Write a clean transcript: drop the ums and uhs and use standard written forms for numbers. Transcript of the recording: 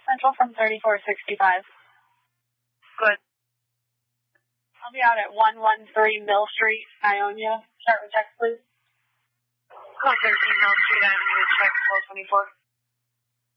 Central from 3465. Good. I'll be out at 113 Mill Street, Ionia. Start with text, please. Call 13 Mill Street, Ionia, check 424.